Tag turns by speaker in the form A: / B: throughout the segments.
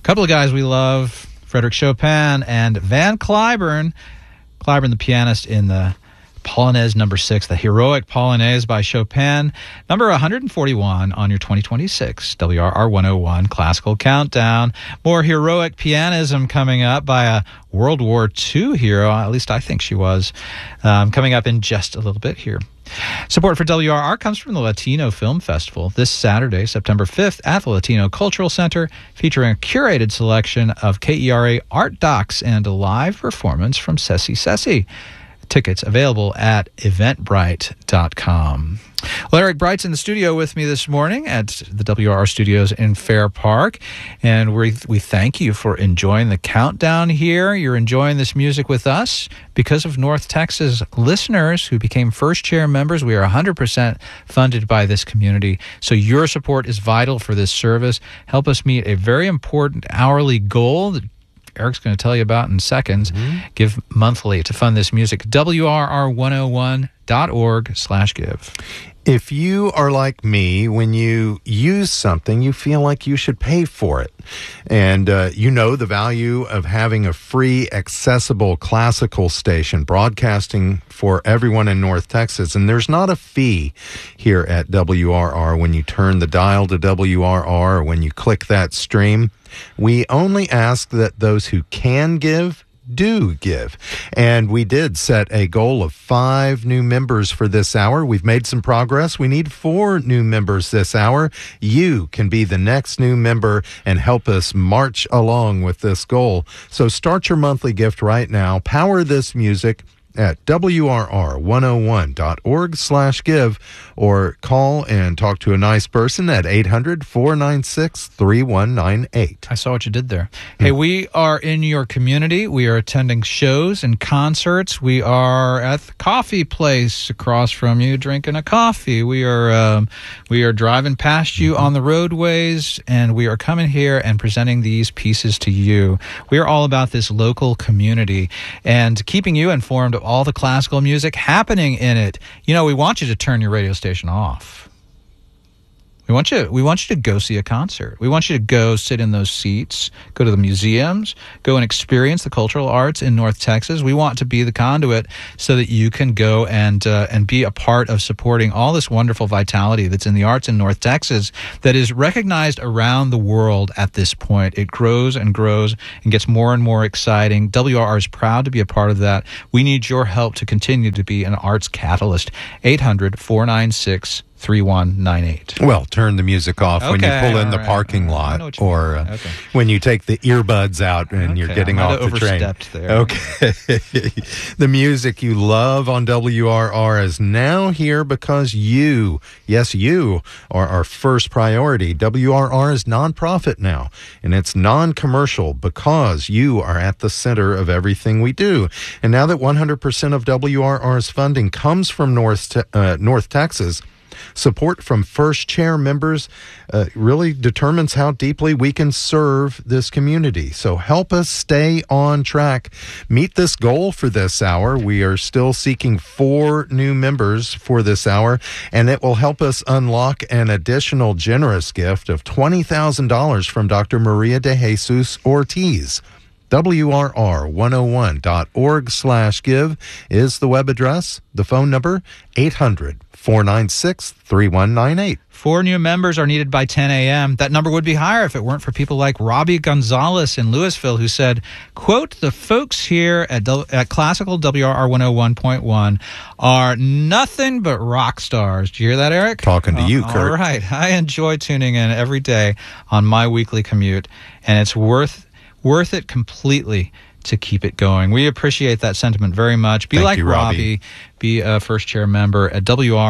A: couple of guys we love, Frederick Chopin and Van Cliburn. Cliburn, the pianist in the Polonaise number 6, the Heroic Polonaise by Chopin, number 141 on your 2026 WRR 101 Classical Countdown. More heroic pianism coming up by a World War II hero, at least I think she was, coming up in just a little bit here. Support for WRR comes from the Latino Film Festival this Saturday, September 5th at the Latino Cultural Center, featuring a curated selection of KERA art docs and a live performance from Ceci Ceci. Tickets available at eventbrite.com. Well, Eric Bright's in the studio with me this morning at the WRR studios in Fair Park, and we thank you for enjoying the countdown here. You're enjoying this music with us because of North Texas listeners who became first chair members. We are 100% funded by this community, so your support is vital for this service. Help us meet a very important hourly goal that Eric's going to tell you about in seconds. Give monthly to fund this music. WRR101.org/give.
B: If you are like me, when you use something, you feel like you should pay for it. And you know the value of having a free, accessible classical station broadcasting for everyone in North Texas. And there's not a fee here at WRR when you turn the dial to WRR or when you click that stream. We only ask that those who can give do give. And we did set a goal of 5 new members for this hour. We've made some progress. We need 4 new members this hour. You can be the next new member and help us march along with this goal. So start your monthly gift right now. Power this music at WRR101.org/give, or call and talk to a nice person at 800-496-3198.
A: I saw what you did there. Hey, we are in your community. We are attending shows and concerts. We are at the coffee place across from you drinking a coffee. We are driving past you on the roadways, and we are coming here and presenting these pieces to you. We are all about this local community and keeping you informed of all the classical music happening in it. You know, we want you to turn your radio station off. We want you to go see a concert. We want you to go sit in those seats, go to the museums, go and experience the cultural arts in North Texas. We want to be the conduit so that you can go and be a part of supporting all this wonderful vitality that's in the arts in North Texas that is recognized around the world at this point. It grows and grows and gets more and more exciting. WRR is proud to be a part of that. We need your help to continue to be an arts catalyst. 800-496-3198.
B: Well, turn the music off when you pull in the parking lot, or when you take the earbuds out and you're getting off the train.
A: There.
B: Okay. The music you love on WRR is now here because you, yes, you are our first priority. WRR is nonprofit now, and it's non-commercial because you are at the center of everything we do. And now that 100% of WRR's funding comes from North Texas, support from first chair members really determines how deeply we can serve this community. So help us stay on track. Meet this goal for this hour. We are still seeking 4 new members for this hour, and it will help us unlock an additional generous gift of $20,000 from Dr. Maria de Jesus Ortiz. WRR101.org/give is the web address. The phone number, 800-496-3198.
A: 4 new members are needed by 10 a.m. That number would be higher if it weren't for people like Robbie Gonzalez in Louisville, who said, quote, "The folks here at Classical WRR 101.1 are nothing but rock stars." Do you hear that, Eric?
B: Talking to you, Kurt.
A: All right. I enjoy tuning in every day on my weekly commute, and it's worth it completely to keep it going. We appreciate that sentiment very much. Be like Robbie. Be a first chair member at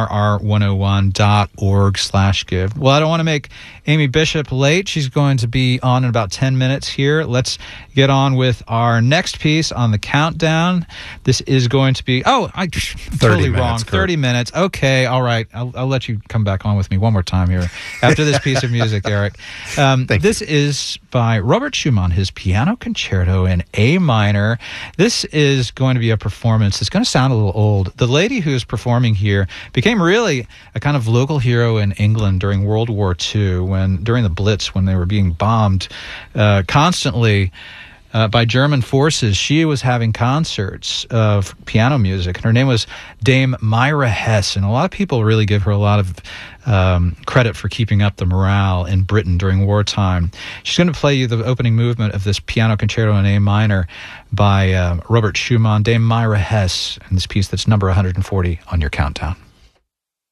A: WRR101.org/give. Well, I don't want to make Amy Bishop late. She's going to be on in about 10 minutes here. Let's get on with our next piece on the countdown. This is going to be, I'm totally wrong. 30 minutes. Okay, all right. I'll let you come back on with me one more time here after this piece of music, Eric. This is by Robert Schumann, his piano concerto in A minor. This is going to be a performance that's going to sound a little old. the lady who's performing here became really a kind of local hero in England during World War II, during the Blitz, when they were being bombed constantly by German forces. She was having concerts of piano music, and her name was Dame Myra Hess, and a lot of people really give her a lot of credit for keeping up the morale in Britain during wartime. She's going to play you the opening movement of this piano concerto in A minor by Robert Schumann. Dame Myra Hess, in this piece that's number 140 on your countdown.